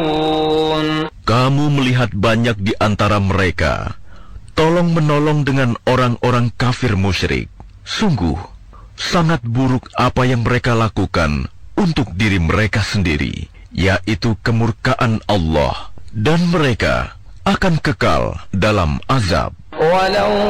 Kamu melihat banyak di antara mereka tolong-menolong dengan orang-orang kafir musyrik. Sungguh, sangat buruk apa yang mereka lakukan untuk diri mereka sendiri, yaitu kemurkaan Allah, dan mereka akan kekal dalam azab.